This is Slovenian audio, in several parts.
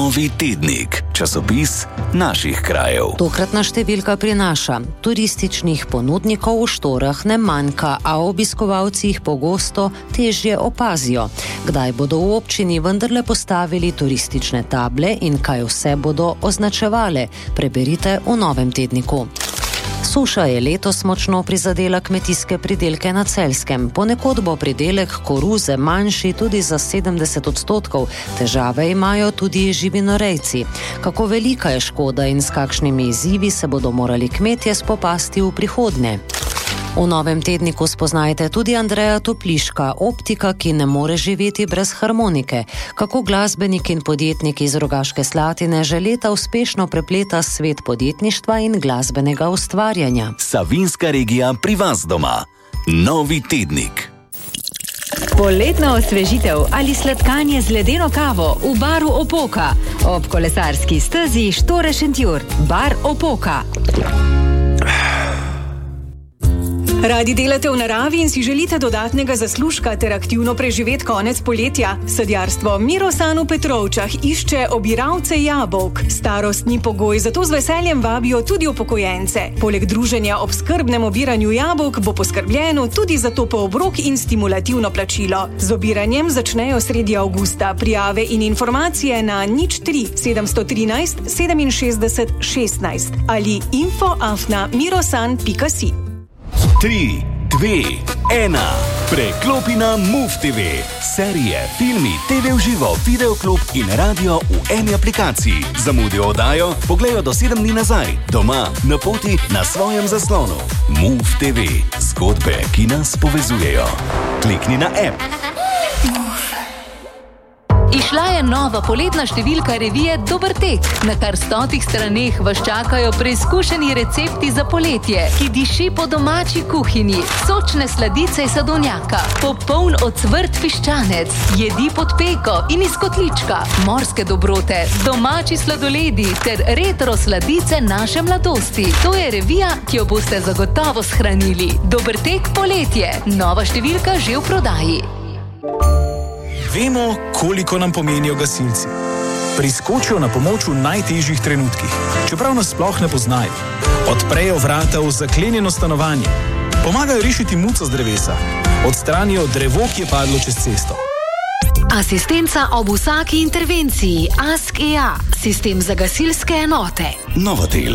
Novi tednik, časopis naših krajev. Tokratna številka prinaša: turističnih ponudnikov v Štorah ne manjka, a obiskovalci jih pogosto težje opazijo. Kdaj bodo v občini vendarle postavili turistične table in kaj vse bodo označevale? Preberite v Novem tedniku. Suša je letos močno prizadela kmetijske pridelke na Celjskem. Ponekod bo pridelek koruze manjši tudi za 70%. Težave imajo tudi živinorejci. Kako velika je škoda in s kakšnimi izzivi se bodo morali kmetje spopasti v prihodnje? V Novem tedniku spoznajte tudi Andreja Topliška, optika, ki ne more živeti brez harmonike. Kako glasbenik in podjetnik iz Rogaške Slatine že leta uspešno prepleta svet podjetništva in glasbenega ustvarjanja. Savinjska regija pri vas doma. Novi tednik. Poletna osvežitev ali sladkanje z ledeno kavo v baru Opoka. Ob kolesarski stezi Štore-Šentjur. Bar Opoka. Radi delate v naravi in si želite dodatnega zaslužka ter aktivno preživeti konec poletja? Sadjarstvo Mirosan v Petrovčah išče obiralce jabolk. Starost ni pogoj, zato z veseljem vabijo tudi upokojence. Poleg druženja ob skrbnem obiranju jabolk bo poskrbljeno tudi za topel obrok in stimulativno plačilo. Z obiranjem začnejo sredi avgusta. Prijave in informacije na 03 713 67 16 ali info@mirosan.si. 3, 2, 1. Preklopi na MOVE TV. Serije, filmi, TV v živo, videoklub in radio v eni aplikaciji. Zamudijo oddajo? Pogledajo do 7 dni nazaj. Doma, na poti, na svojem zaslonu. MOVE TV. Zgodbe, ki nas povezujejo. Klikni na app. Išla je nova poletna številka revije Dober tek. Na kar 100 straneh vas čakajo preizkušeni recepti za poletje, ki diši po domači kuhinji, sočne sladice iz sadovnjaka, popoln ocvrt piščanec, jedi pod peko in iz kotlička, morske dobrote, domači sladoledi ter retro sladice naše mladosti. To je revija, ki jo boste zagotovo shranili. Dober tek poletje. Nova številka že v prodaji. Vemo, koliko nam pomenijo gasilci. Priskočijo na pomoč v najtežjih trenutkih, čeprav nas sploh ne poznajo. Odprejo vrata v zaklenjeno stanovanje, pomagajo rešiti muco z drevesa, odstranijo drevo, ki je padlo čez cesto. Asistenca ob vsaki intervenciji. Ask.ea, sistem za gasilske enote. Novotel.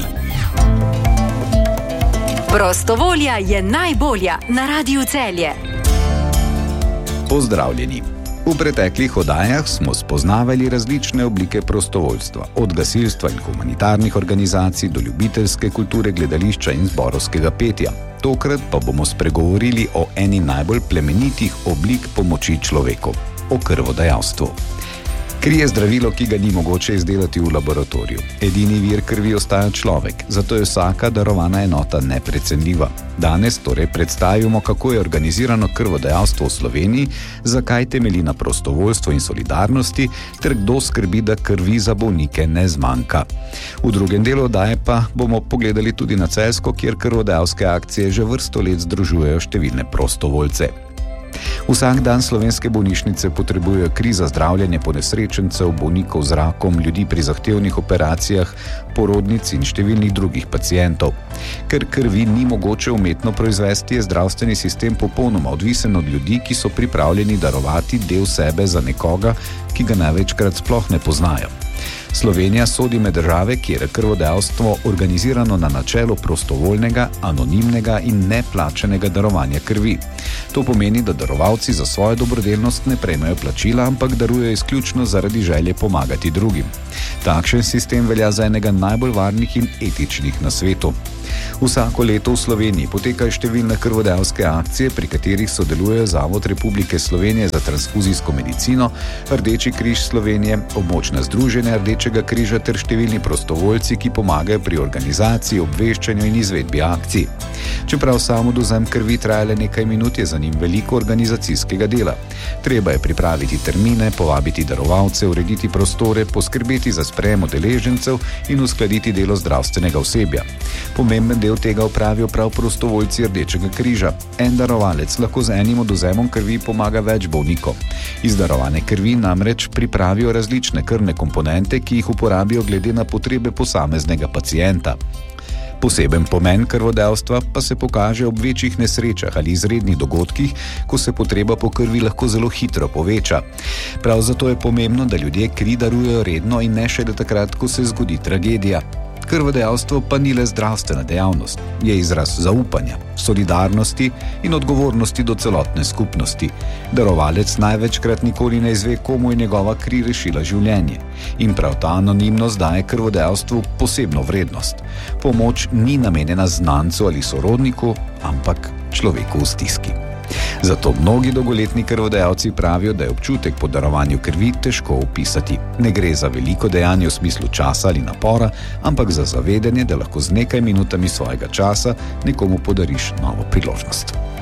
Prostovolja je najbolja na Radiu Celje. Pozdravljeni. V preteklih oddajah smo spoznavali različne oblike prostovoljstva, od gasilstva in humanitarnih organizacij do ljubiteljske kulture, gledališča in zborovskega petja. Tokrat pa bomo spregovorili o eni najbolj plemenitih oblik pomoči človeku, o krvodajalstvu. Kri je zdravilo, ki ga ni mogoče izdelati v laboratoriju. Edini vir krvi ostaja človek, zato je vsaka darovana enota neprecenljiva. Danes torej predstavimo, kako je organizirano krvodajalstvo v Sloveniji, zakaj temelji na prostovoljstvu in solidarnosti, ter kdo skrbi, da krvi za bolnike ne zmanjka. V drugem delu oddaje pa bomo pogledali tudi na Celjsko, kjer krvodajalske akcije že vrsto let združujejo številne prostovoljce. Vsak dan slovenske bolnišnice potrebujejo kri za zdravljenje ponesrečencev, bolnikov z rakom, ljudi pri zahtevnih operacijah, porodnic in številnih drugih pacientov. Ker krvi ni mogoče umetno proizvesti, je zdravstveni sistem popolnoma odvisen od ljudi, ki so pripravljeni darovati del sebe za nekoga, ki ga največkrat sploh ne poznajo. Slovenija sodi med države, kjer je krvodajalstvo organizirano na načelu prostovoljnega, anonimnega in neplačenega darovanja krvi. To pomeni, da darovalci za svojo dobrodelnost ne prejmejo plačila, ampak darujejo izključno zaradi želje pomagati drugim. Takšen sistem velja za enega najbolj varnih in etičnih na svetu. Vsako leto v Sloveniji potekajo številne krvodajalske akcije, pri katerih sodelujejo Zavod Republike Slovenije za transfuzijsko medicino, Rdeči križ Slovenije, območna združenja Rdečega križa ter številni prostovoljci, ki pomagajo pri organizaciji, obveščanju in izvedbi akcij. Čeprav sam odvzem krvi traja le nekaj minut, je za njim veliko organizacijskega dela. Treba je pripraviti termine, povabiti darovalce, urediti prostore, poskrbeti za sprejem udeležencev in uskladiti delo zdravstvenega osebja. Pomemben del tega opravijo prav prostovoljci Rdečega križa. En darovalec lahko z enim odvzemom krvi pomaga več bolnikom. Iz darovane krvi namreč pripravijo različne krvne komponente, ki jih uporabijo glede na potrebe posameznega pacienta. Poseben pomen krvodajalstva pa se pokaže ob večjih nesrečah ali izrednih dogodkih, ko se potreba po krvi lahko zelo hitro poveča. Prav zato je pomembno, da ljudje kri darujejo redno in ne šele takrat, ko se zgodi tragedija. Krvodajalstvo pa ni le zdravstvena dejavnost, je izraz zaupanja, solidarnosti in odgovornosti do celotne skupnosti. Darovalec največkrat nikoli ne izve, komu je njegova kri rešila življenje. In prav ta anonimnost daje krvodajalstvu posebno vrednost. Pomoč ni namenjena znancu ali sorodniku, ampak človeku v stiski. Zato mnogi dolgoletni krvodajalci pravijo, da je občutek po darovanju krvi težko opisati. Ne gre za veliko dejanje v smislu časa ali napora, ampak za zavedanje, da lahko z nekaj minutami svojega časa nekomu podariš novo priložnost.